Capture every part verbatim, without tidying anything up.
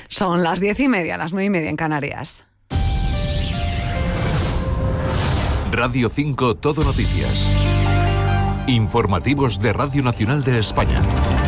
Son las diez y media, las nueve y media en Canarias. Radio cinco Todo Noticias. Informativos de Radio Nacional de España.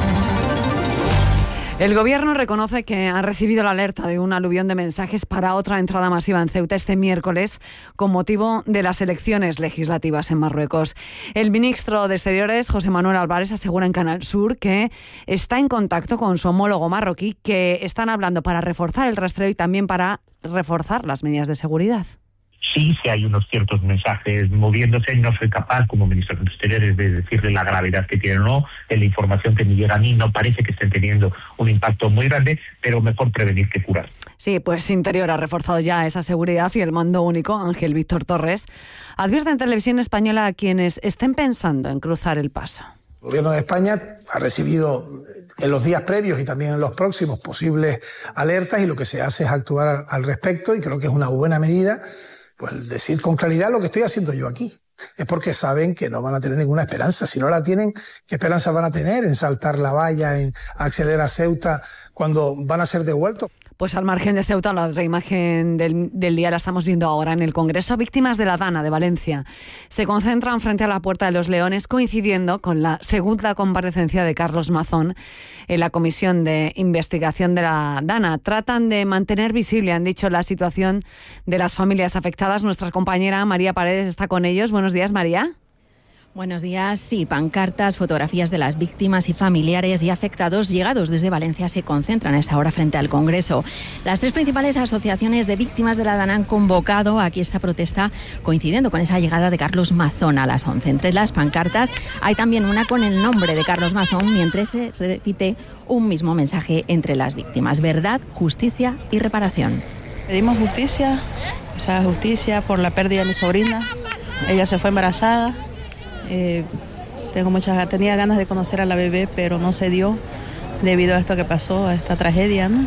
El Gobierno reconoce que ha recibido la alerta de un aluvión de mensajes para otra entrada masiva en Ceuta este miércoles con motivo de las elecciones legislativas en Marruecos. El ministro de Exteriores, José Manuel Álvarez, asegura en Canal Sur que está en contacto con su homólogo marroquí, que están hablando para reforzar el rastreo y también para reforzar las medidas de seguridad. Sí, sí hay unos ciertos mensajes moviéndose. No soy capaz, como ministro de Exteriores, de decirle la gravedad que tienen o no. En la información que me llega a mí no parece que estén teniendo un impacto muy grande, pero mejor prevenir que curar. Sí, pues Interior ha reforzado ya esa seguridad y el mando único, Ángel Víctor Torres, advierte en Televisión Española a quienes estén pensando en cruzar el paso. El Gobierno de España ha recibido en los días previos y también en los próximos posibles alertas y lo que se hace es actuar al respecto y creo que es una buena medida. Pues decir con claridad lo que estoy haciendo yo aquí. Es porque saben que no van a tener ninguna esperanza. Si no la tienen, ¿qué esperanza van a tener en saltar la valla, en acceder a Ceuta cuando van a ser devueltos? Pues al margen de Ceuta, la otra imagen del, del día la estamos viendo ahora en el Congreso. Víctimas de la Dana de Valencia se concentran frente a la Puerta de los Leones, coincidiendo con la segunda comparecencia de Carlos Mazón en la Comisión de Investigación de la Dana. Tratan de mantener visible, han dicho, la situación de las familias afectadas. Nuestra compañera María Paredes está con ellos. Buenos días, María. Buenos días. Sí, pancartas, fotografías de las víctimas y familiares y afectados llegados desde Valencia se concentran a esta hora frente al Congreso. Las tres principales asociaciones de víctimas de la Dana han convocado aquí esta protesta coincidiendo con esa llegada de Carlos Mazón a las once. Entre las pancartas hay también una con el nombre de Carlos Mazón, mientras se repite un mismo mensaje entre las víctimas: verdad, justicia y reparación. Pedimos justicia, o sea, justicia por la pérdida de mi sobrina. Ella se fue embarazada. Eh, tengo muchas, tenía ganas de conocer a la bebé, pero no se dio debido a esto que pasó, a esta tragedia, ¿no?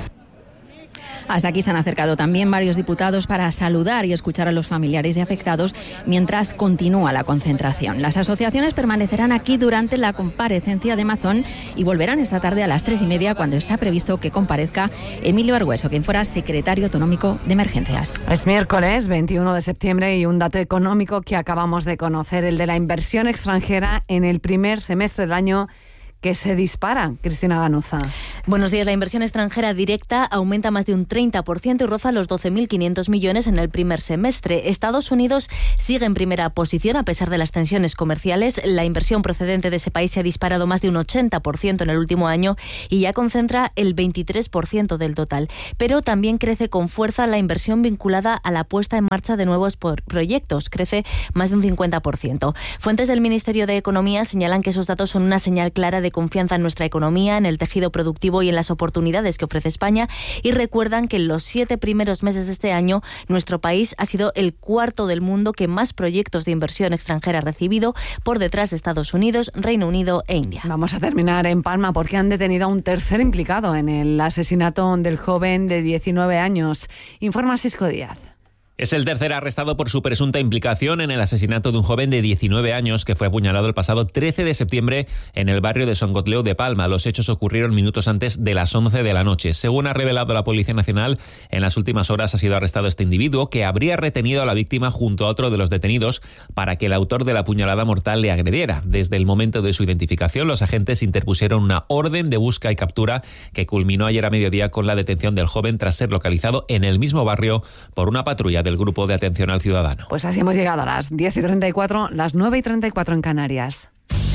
Hasta aquí se han acercado también varios diputados para saludar y escuchar a los familiares y afectados mientras continúa la concentración. Las asociaciones permanecerán aquí durante la comparecencia de Mazón y volverán esta tarde a las tres y media, cuando está previsto que comparezca Emilio Argueso, quien fuera secretario autonómico de emergencias. Es miércoles veintiuno de septiembre y un dato económico que acabamos de conocer, el de la inversión extranjera en el primer semestre del año, que se dispara. Cristina Ganuza. Buenos días. La inversión extranjera directa aumenta más de un treinta por ciento y roza los doce mil quinientos millones en el primer semestre. Estados Unidos sigue en primera posición a pesar de las tensiones comerciales. La inversión procedente de ese país se ha disparado más de un ochenta por ciento en el último año y ya concentra el veintitrés por ciento del total. Pero también crece con fuerza la inversión vinculada a la puesta en marcha de nuevos proyectos. Crece más de un cincuenta por ciento. Fuentes del Ministerio de Economía señalan que esos datos son una señal clara de confianza en nuestra economía, en el tejido productivo y en las oportunidades que ofrece España, y recuerdan que en los siete primeros meses de este año nuestro país ha sido el cuarto del mundo que más proyectos de inversión extranjera ha recibido, por detrás de Estados Unidos, Reino Unido e India. Vamos a terminar en Palma porque han detenido a un tercer implicado en el asesinato del joven de diecinueve años. Informa Sisco Díaz. Es el tercer arrestado por su presunta implicación en el asesinato de un joven de diecinueve años que fue apuñalado el pasado trece de septiembre en el barrio de Son Gotleu de Palma. Los hechos ocurrieron minutos antes de las once de la noche. Según ha revelado la Policía Nacional, en las últimas horas ha sido arrestado este individuo, que habría retenido a la víctima junto a otro de los detenidos para que el autor de la apuñalada mortal le agrediera. Desde el momento de su identificación, los agentes interpusieron una orden de busca y captura que culminó ayer a mediodía con la detención del joven tras ser localizado en el mismo barrio por una patrulla del Grupo de Atención al Ciudadano. Pues así hemos llegado a las diez y treinta y cuatro, las nueve y treinta y cuatro en Canarias.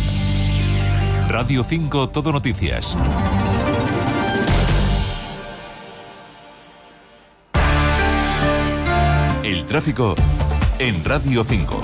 Radio cinco Todo Noticias. El tráfico en Radio cinco.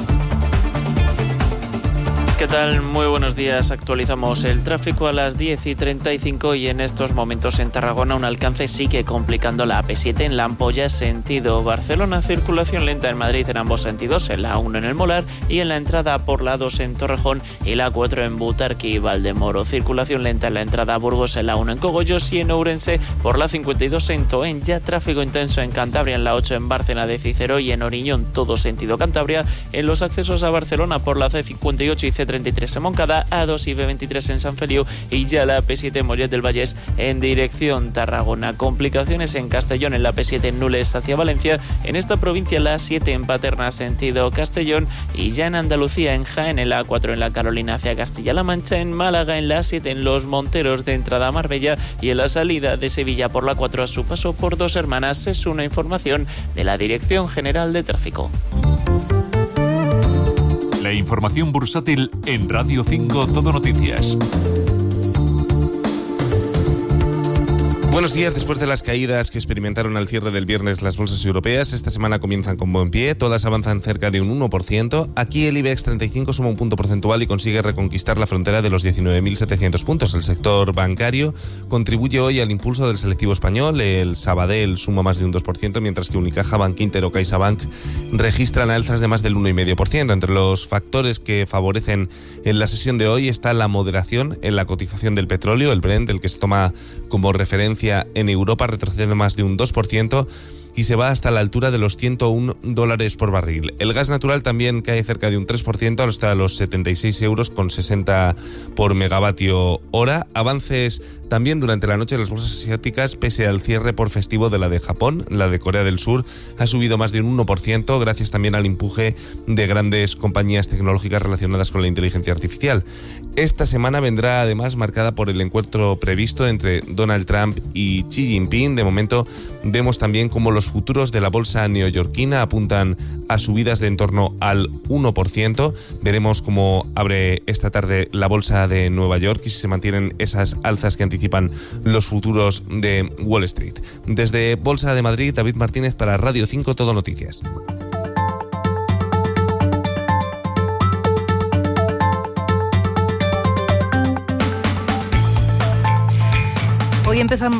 ¿Qué tal? Muy buenos días. Actualizamos el tráfico a las diez y treinta y cinco y en estos momentos en Tarragona un alcance sigue complicando la A P siete en La Ampolla, sentido Barcelona. Circulación lenta en Madrid en ambos sentidos, en la A uno en El Molar y en la entrada por la A dos en Torrejón y la A cuatro en Butarque y Valdemoro. Circulación lenta en la entrada a Burgos, en la A uno en Cogollos y en Ourense por la cincuenta y dos en Toen. Ya tráfico intenso en Cantabria, en la ocho en Bárcena de Cícero y en Oriñón, todo sentido Cantabria. En los accesos a Barcelona por la C cincuenta y ocho y C C treinta y tres en Moncada, A dos y B veintitrés en San Feliu y ya la P siete en Mollet del Vallès en dirección Tarragona. Complicaciones en Castellón en la P siete en Nules hacia Valencia, en esta provincia la A siete en Paterna sentido Castellón y ya en Andalucía en Jaén en la A cuatro en la Carolina hacia Castilla-La Mancha, en Málaga en la A siete en Los Monteros de entrada a Marbella y en la salida de Sevilla por la cuatro a su paso por Dos Hermanas. Es una información de la Dirección General de Tráfico. La información bursátil en Radio cinco Todo Noticias. Buenos días. Después de las caídas que experimentaron al cierre del viernes las bolsas europeas, esta semana comienzan con buen pie. Todas avanzan cerca de un uno por ciento. Aquí el IBEX treinta y cinco suma un punto porcentual y consigue reconquistar la frontera de los diecinueve mil setecientos puntos. El sector bancario contribuye hoy al impulso del selectivo español. El Sabadell suma más de un dos por ciento, mientras que Unicaja, Bankinter o CaixaBank registran alzas de más del uno coma cinco por ciento. Entre los factores que favorecen en la sesión de hoy está la moderación en la cotización del petróleo. El Brent, el que se toma como referencia en Europa, retrocede más de un dos por ciento y se va hasta la altura de los ciento uno dólares por barril. El gas natural también cae cerca de un tres por ciento hasta los setenta y seis euros con sesenta por megavatio hora. Avances también durante la noche en las bolsas asiáticas pese al cierre por festivo de la de Japón. La de Corea del Sur ha subido más de un uno por ciento gracias también al empuje de grandes compañías tecnológicas relacionadas con la inteligencia artificial. Esta semana vendrá además marcada por el encuentro previsto entre Donald Trump y Xi Jinping. De momento vemos también cómo los futuros de la bolsa neoyorquina apuntan a subidas de en torno al uno por ciento. Veremos cómo abre esta tarde la bolsa de Nueva York y si se mantienen esas alzas que anticipan los futuros de Wall Street. Desde Bolsa de Madrid, David Martínez para Radio cinco Todo Noticias. Hoy empezamos...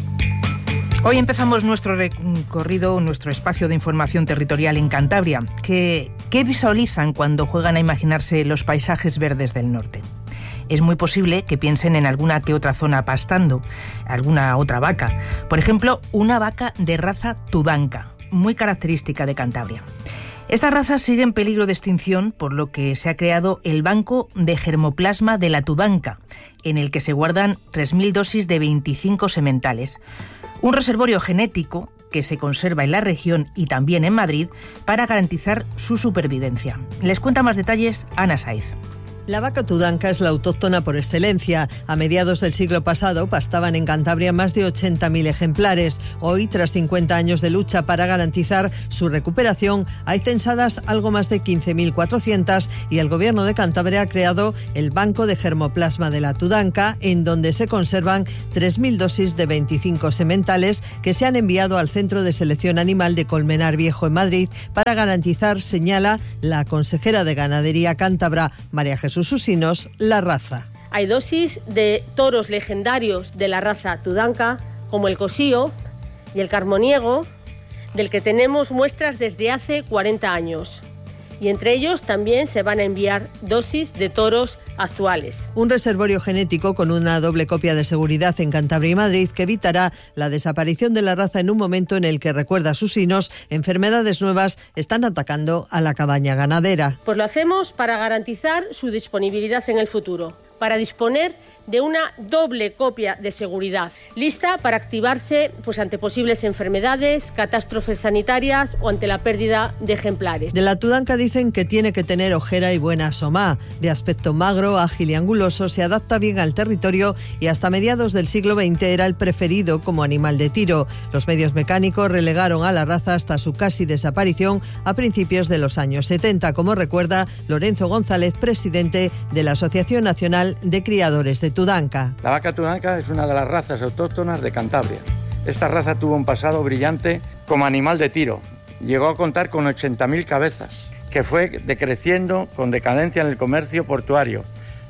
Hoy empezamos nuestro recorrido, nuestro espacio de información territorial en Cantabria. ¿Qué, qué visualizan cuando juegan a imaginarse los paisajes verdes del norte? Es muy posible que piensen en alguna que otra zona pastando, alguna otra vaca. Por ejemplo, una vaca de raza tudanca, muy característica de Cantabria. Esta raza sigue en peligro de extinción, por lo que se ha creado el Banco de Germoplasma de la Tudanca, en el que se guardan tres mil dosis de veinticinco sementales. Un reservorio genético que se conserva en la región y también en Madrid para garantizar su supervivencia. Les cuenta más detalles Ana Saiz. La vaca tudanca es la autóctona por excelencia. A mediados del siglo pasado pastaban en Cantabria más de ochenta mil ejemplares. Hoy, tras cincuenta años de lucha para garantizar su recuperación, hay censadas algo más de quince mil cuatrocientas y el Gobierno de Cantabria ha creado el Banco de Germoplasma de la Tudanca, en donde se conservan tres mil dosis de veinticinco sementales que se han enviado al Centro de Selección Animal de Colmenar Viejo en Madrid para garantizar, señala la consejera de Ganadería cántabra, María Jesús Susinos, la raza. Hay dosis de toros legendarios de la raza tudanca, como el cosío y el carmoniego, del que tenemos muestras desde hace cuarenta años. Y entre ellos también se van a enviar dosis de toros actuales. Un reservorio genético con una doble copia de seguridad en Cantabria y Madrid que evitará la desaparición de la raza en un momento en el que, recuerda Susinos, enfermedades nuevas están atacando a la cabaña ganadera. Pues lo hacemos para garantizar su disponibilidad en el futuro, para disponer de una doble copia de seguridad, lista para activarse pues, ante posibles enfermedades, catástrofes sanitarias o ante la pérdida de ejemplares. De la tudanca dicen que tiene que tener ojera y buena asomá. De aspecto magro, ágil y anguloso, se adapta bien al territorio y hasta mediados del siglo veinte era el preferido como animal de tiro. Los medios mecánicos relegaron a la raza hasta su casi desaparición a principios de los años setenta, como recuerda Lorenzo González, presidente de la Asociación Nacional de Criadores de Tudanca. La vaca tudanca es una de las razas autóctonas de Cantabria. Esta raza tuvo un pasado brillante como animal de tiro. Llegó a contar con ochenta mil cabezas, que fue decreciendo con decadencia en el comercio portuario.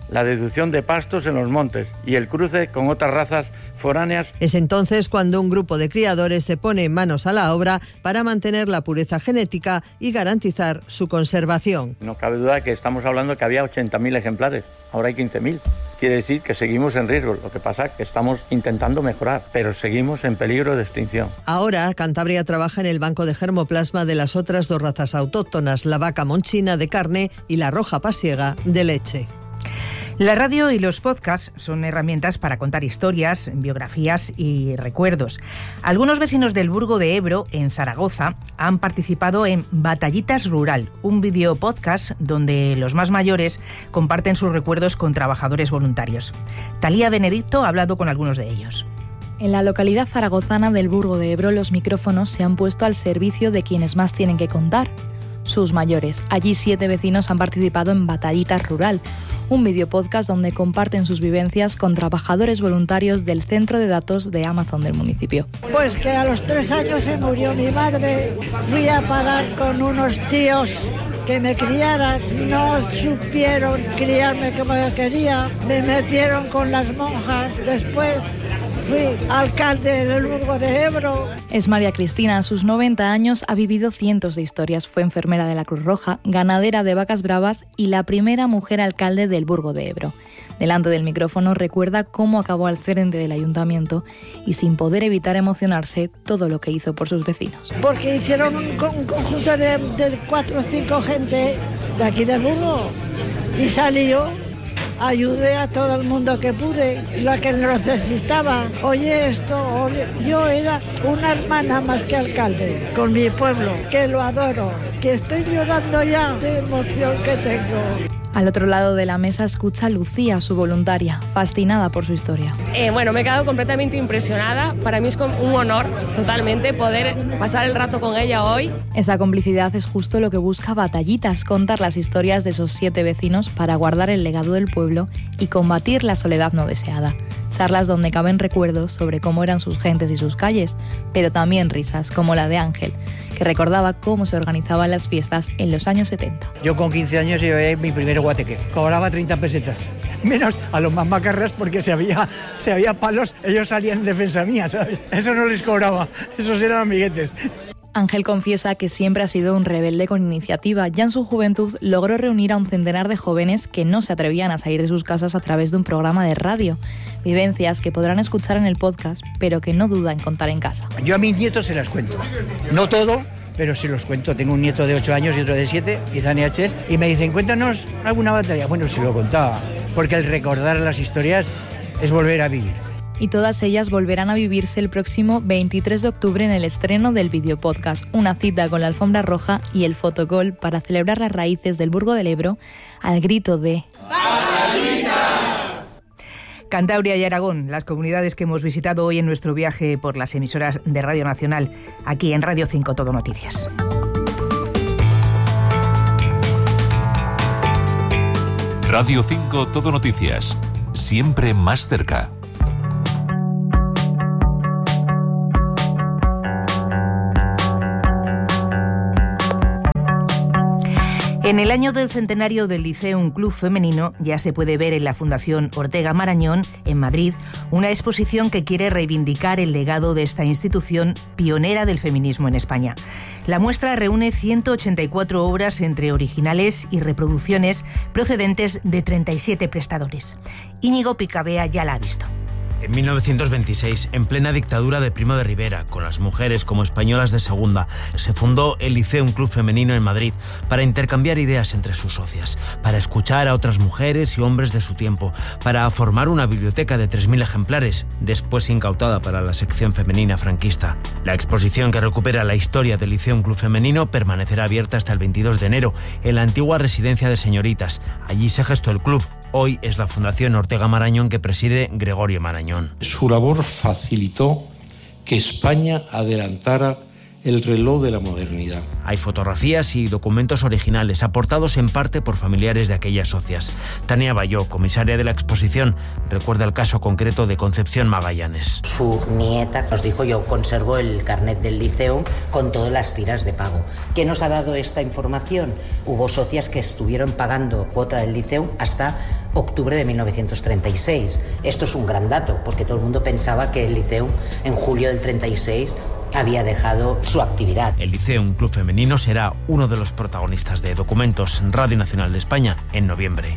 la deducción de pastos en los montes y el cruce con otras razas foráneas. Es entonces cuando un grupo de criadores se pone manos a la obra para mantener la pureza genética y garantizar su conservación. No cabe duda que estamos hablando que había ochenta mil ejemplares, ahora hay quince mil. Quiere decir que seguimos en riesgo, lo que pasa es que estamos intentando mejorar, pero seguimos en peligro de extinción. Ahora, Cantabria trabaja en el banco de germoplasma de las otras dos razas autóctonas, la vaca monchina de carne y la roja pasiega de leche. La radio y los podcasts son herramientas para contar historias, biografías y recuerdos. Algunos vecinos del Burgo de Ebro, en Zaragoza, han participado en Batallitas Rural, un video podcast donde los más mayores comparten sus recuerdos con trabajadores voluntarios. Talía Benedicto ha hablado con algunos de ellos. En la localidad zaragozana del Burgo de Ebro, los micrófonos se han puesto al servicio de quienes más tienen que contar, sus mayores. Allí siete vecinos han participado en Batallitas Rural, un videopodcast donde comparten sus vivencias con trabajadores voluntarios del centro de datos de Amazon del municipio. Pues que a los tres años se murió mi madre, fui a parar con unos tíos que me criaran, no supieron criarme como yo quería, me metieron con las monjas, después fui alcalde del Burgo de Ebro. Es María Cristina, a sus noventa años ha vivido cientos de historias, fue enfermera de la Cruz Roja, ganadera de vacas bravas y la primera mujer alcalde del Burgo de Ebro. Delante del micrófono recuerda cómo acabó al frente del ayuntamiento y sin poder evitar emocionarse todo lo que hizo por sus vecinos. Porque hicieron un, un conjunto de, de cuatro o cinco gente de aquí del Burgo y salió. Ayudé a todo el mundo que pude, la que lo necesitaba. Oye esto, oye, yo era una hermana más que alcalde con mi pueblo, que lo adoro, que estoy llorando ya de emoción que tengo. Al otro lado de la mesa escucha a Lucía, su voluntaria, fascinada por su historia. Eh, bueno, me he quedado completamente impresionada. Para mí es un honor totalmente poder pasar el rato con ella hoy. Esa complicidad es justo lo que busca Batallitas, contar las historias de esos siete vecinos para guardar el legado del pueblo y combatir la soledad no deseada. Charlas donde caben recuerdos sobre cómo eran sus gentes y sus calles, pero también risas, como la de Ángel, que recordaba cómo se organizaban las fiestas en los años setenta. Yo con quince años llevé mi primer guateque. Cobraba treinta pesetas. Menos a los más macarras porque si había, si había palos, ellos salían en defensa mía, ¿sabes? Eso no les cobraba, esos eran amiguetes. Ángel confiesa que siempre ha sido un rebelde con iniciativa. Ya en su juventud logró reunir a un centenar de jóvenes que no se atrevían a salir de sus casas a través de un programa de radio. Vivencias que podrán escuchar en el podcast, pero que no duda en contar en casa. Yo a mis nietos se las cuento. No todo, pero se los cuento. Tengo un nieto de ocho años y otro de siete, Izan y Acher, y me dicen, cuéntanos alguna batalla. Bueno, se lo contaba, porque el recordar las historias es volver a vivir. Y todas ellas volverán a vivirse el próximo veintitrés de octubre en el estreno del videopodcast, una cita con la alfombra roja y el fotocall para celebrar las raíces del Burgo del Ebro al grito de Cantabria y Aragón, las comunidades que hemos visitado hoy en nuestro viaje por las emisoras de Radio Nacional, aquí en Radio cinco Todo Noticias. Radio cinco Todo Noticias, siempre más cerca. En el año del centenario del Liceum Club Femenino ya se puede ver en la Fundación Ortega Marañón, en Madrid, una exposición que quiere reivindicar el legado de esta institución pionera del feminismo en España. La muestra reúne ciento ochenta y cuatro obras entre originales y reproducciones procedentes de treinta y siete prestadores. Íñigo Picabea ya la ha visto. En mil novecientos veintiséis, en plena dictadura de Primo de Rivera, con las mujeres como españolas de segunda, se fundó el Liceum Club Femenino en Madrid para intercambiar ideas entre sus socias, para escuchar a otras mujeres y hombres de su tiempo, para formar una biblioteca de tres mil ejemplares, después incautada para la sección femenina franquista. La exposición, que recupera la historia del Liceum Club Femenino, permanecerá abierta hasta el veintidós de enero en la antigua residencia de señoritas. Allí se gestó el club. Hoy es la Fundación Ortega Marañón que preside Gregorio Marañón. Su labor facilitó que España adelantara el reloj de la modernidad. Hay fotografías y documentos originales aportados en parte por familiares de aquellas socias. Tania Bayó, comisaria de la exposición, recuerda el caso concreto de Concepción Magallanes. Su nieta nos dijo, yo conservo el carnet del Liceum con todas las tiras de pago. ¿Qué nos ha dado esta información? Hubo socias que estuvieron pagando cuota del Liceum hasta octubre de mil novecientos treinta y seis. Esto es un gran dato, porque todo el mundo pensaba que el Liceum en julio del treinta y seis había dejado su actividad. El Liceum Club Femenino será uno de los protagonistas de Documentos en Radio Nacional de España en noviembre.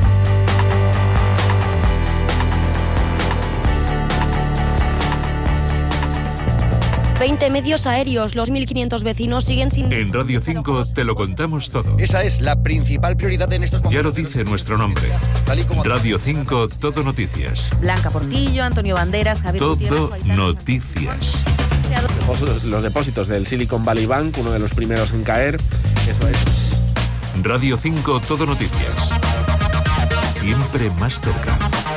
veinte medios aéreos, los mil quinientos vecinos siguen sin... En Radio cinco te lo contamos todo. Esa es la principal prioridad en estos momentos. Ya lo dice nuestro nombre. Radio cinco, Todo Noticias. Blanca Portillo, Antonio Banderas, Javier Todo Gutiérrez, Noticias. Los depósitos del Silicon Valley Bank, uno de los primeros en caer. Eso es. Radio cinco, Todo Noticias. Siempre más cerca.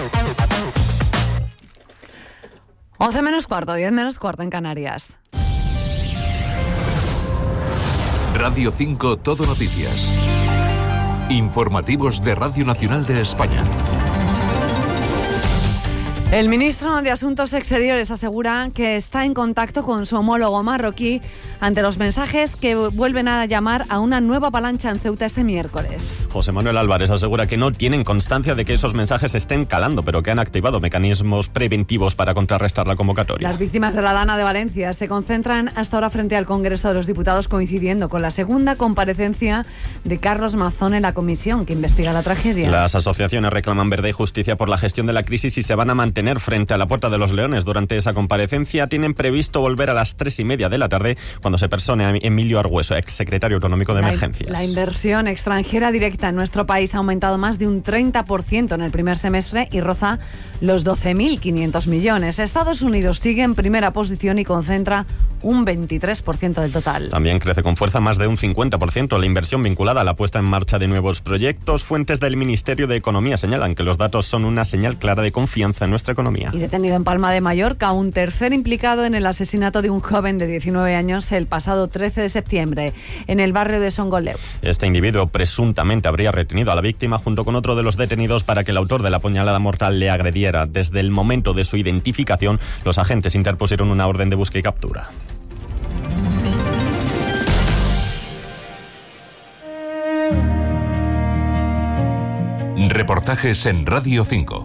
once menos cuarto, diez menos cuarto en Canarias. Radio cinco, Todo Noticias. Informativos de Radio Nacional de España. El ministro de Asuntos Exteriores asegura que está en contacto con su homólogo marroquí ante los mensajes que vuelven a llamar a una nueva avalancha en Ceuta este miércoles. José Manuel Álvarez asegura que no tienen constancia de que esos mensajes estén calando, pero que han activado mecanismos preventivos para contrarrestar la convocatoria. Las víctimas de la Dana de Valencia se concentran hasta ahora frente al Congreso de los Diputados, coincidiendo con la segunda comparecencia de Carlos Mazón en la comisión que investiga la tragedia. Las asociaciones reclaman verdad y justicia por la gestión de la crisis y se van a mantener frente a la Puerta de los Leones durante esa comparecencia. Tienen previsto volver a las tres y media de la tarde cuando se persone a Emilio Argüeso, exsecretario autonómico de la, Emergencias. La inversión extranjera directa en nuestro país ha aumentado más de un treinta por ciento en el primer semestre y roza los doce mil quinientos millones. Estados Unidos sigue en primera posición y concentra un veintitrés por ciento del total. También crece con fuerza más de un cincuenta por ciento la inversión vinculada a la puesta en marcha de nuevos proyectos. Fuentes del Ministerio de Economía señalan que los datos son una señal clara de confianza en nuestra economía. Y detenido en Palma de Mallorca un tercer implicado en el asesinato de un joven de diecinueve años el pasado trece de septiembre en el barrio de Songoleu. Este individuo presuntamente habría retenido a la víctima junto con otro de los detenidos para que el autor de la puñalada mortal le agrediera. Desde el momento de su identificación, los agentes interpusieron una orden de búsqueda y captura. Reportajes en Radio cinco.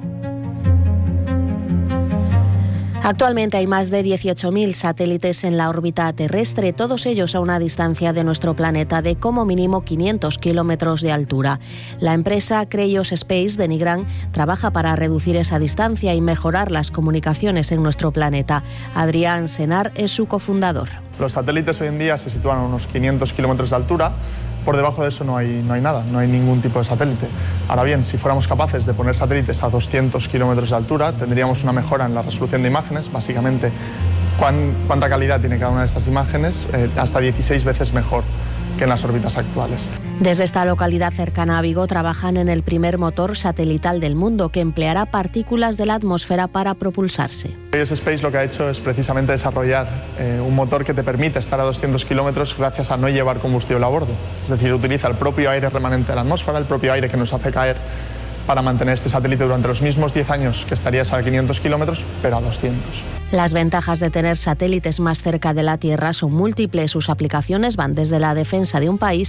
Actualmente hay más de dieciocho mil satélites en la órbita terrestre, todos ellos a una distancia de nuestro planeta de como mínimo quinientos kilómetros de altura. La empresa Creios Space de Nigrán trabaja para reducir esa distancia y mejorar las comunicaciones en nuestro planeta. Adrián Senar es su cofundador. Los satélites hoy en día se sitúan a unos quinientos kilómetros de altura. Por debajo de eso no hay, no hay nada, no hay ningún tipo de satélite. Ahora bien, si fuéramos capaces de poner satélites a doscientos kilómetros de altura, tendríamos una mejora en la resolución de imágenes, básicamente cuán, cuánta calidad tiene cada una de estas imágenes, eh, hasta dieciséis veces mejor que en las órbitas actuales. Desde esta localidad cercana a Vigo trabajan en el primer motor satelital del mundo que empleará partículas de la atmósfera para propulsarse. Creios Space lo que ha hecho es precisamente desarrollar eh, un motor que te permite estar a doscientos kilómetros gracias a no llevar combustible a bordo. Es decir, utiliza el propio aire remanente de la atmósfera, el propio aire que nos hace caer, para mantener este satélite durante los mismos diez años que estarías a quinientos kilómetros, pero a doscientos. Las ventajas de tener satélites más cerca de la Tierra son múltiples. Sus aplicaciones van desde la defensa de un país